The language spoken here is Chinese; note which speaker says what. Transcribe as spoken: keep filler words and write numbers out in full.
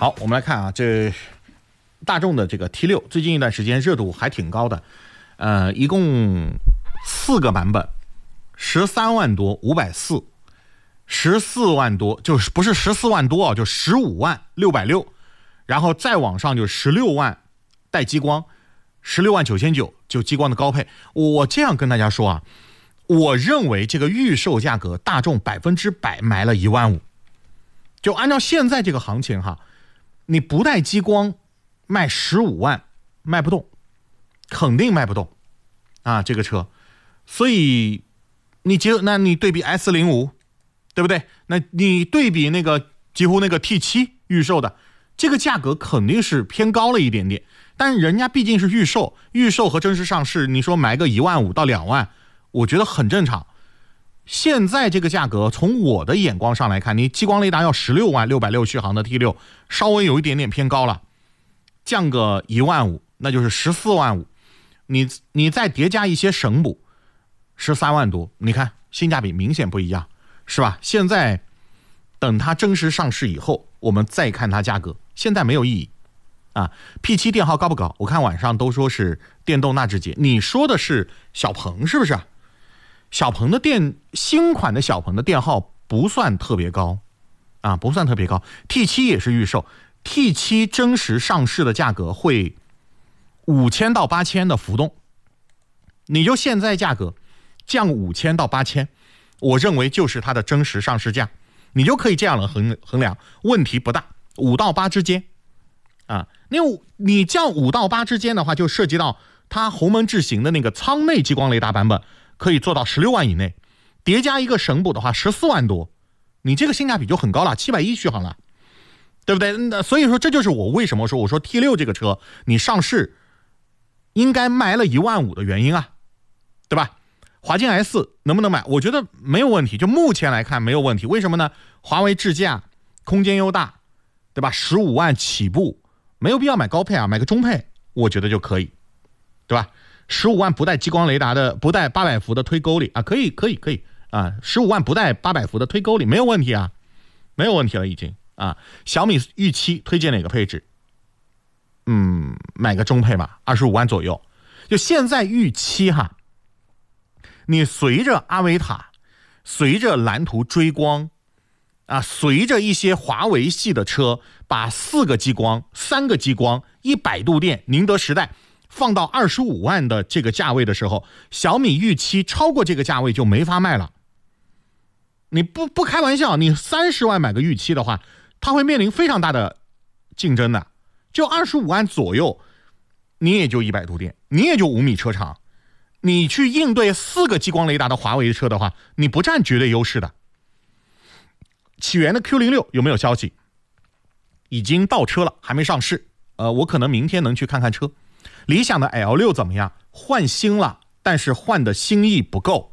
Speaker 1: 好，我们来看啊，这大众的这个 T 六 最近一段时间热度还挺高的，呃，一共四个版本，十三万多，五百四，十四万多，就是不是十四万多啊，就十五万六百六，然后再往上就十六万带激光，十六万九千九就激光的高配。我这样跟大家说啊，我认为这个预售价格大众百分之百埋了一万五，就按照现在这个行情哈。你不带激光卖十五万卖不动，肯定卖不动啊这个车。所以你结那你对比 S 零五 对不对？那你对比那个几乎那个 T 七 预售的，这个价格肯定是偏高了一点点，但人家毕竟是预售，预售和真实上市，你说买个一万五到两万，我觉得很正常。现在这个价格，从我的眼光上来看，你激光雷达要十六万六百六续航的 T 六，稍微有一点点偏高了，降个一万五，那就是十四万五。你你再叠加一些省补，十三万多，你看性价比明显不一样，是吧？现在等它真实上市以后，我们再看它价格，现在没有意义啊。P 七 电耗高不高？我看网上都说是电动纳智捷，你说的是小鹏是不是？小鹏的电新款的小鹏的电耗不算特别高啊，不算特别高。T 七 也是预售 ，T 七 真实上市的价格会五千到八千的浮动，你就现在价格降五千到八千，我认为就是它的真实上市价，你就可以这样的衡衡量，问题不大，五到八之间啊。你你降五到八之间的话，就涉及到它鸿蒙智行的那个舱内激光雷达版本。可以做到十六万以内，叠加一个省补的话十四万多，你这个性价比就很高了，七百一续航了，对不对？那所以说这就是我为什么说我说 T 六 这个车你上市应该卖了一万五的原因啊，对吧？华金 S 能不能买？我觉得没有问题，就目前来看没有问题。为什么呢？华为智驾空间又大，对吧？十五万起步，没有必要买高配啊，买个中配我觉得就可以，对吧？十五万不带激光雷达的，不带八百伏的推沟里啊，可以可以可以啊，十五万不带八百伏的推沟里没有问题啊，没有问题了已经啊。小米预期推荐哪个配置？嗯，买个中配吧，二十五万左右。就现在预期哈，你随着阿维塔，随着蓝图追光啊，随着一些华为系的车把四个激光、三个激光、一百度电、宁德时代。放到二十五万的这个价位的时候，小米预期超过这个价位就没法卖了。你不不开玩笑，你三十万买个预期的话，它会面临非常大的竞争的。就二十五万左右，你也就一百度电，你也就五米车长，你去应对四个激光雷达的华为车的话，你不占绝对优势的。起源的 Q 零六 有没有消息？已经到车了，还没上市。呃，我可能明天能去看看车。理想的 L 六 怎么样？换新了，但是换的新意不够。